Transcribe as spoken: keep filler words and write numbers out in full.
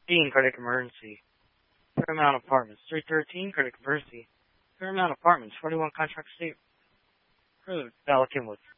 Dean, Credit Emergency. Paramount Apartments. three thirteen, Credit Emergency. Paramount Apartments, forty-one Contract State Road, Bala Cynwyd.